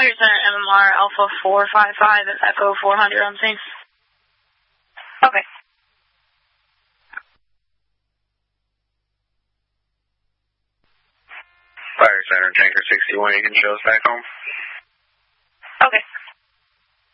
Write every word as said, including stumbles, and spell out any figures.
Fire Center M M R Alpha four five five and Echo four hundred on scene. Okay. Fire Center Tanker sixty-one, you can show us back home. Okay.